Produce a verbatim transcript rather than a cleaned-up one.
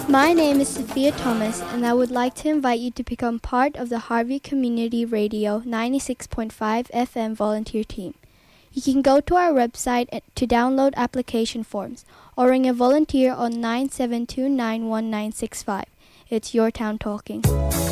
My name is Sophia Thomas, and I would like to invite you to become part of the Harvey Community Radio ninety-six point five F M volunteer team. You can go to our website to download application forms or ring a volunteer on nine seven two nine one nine six five. It's your town talking.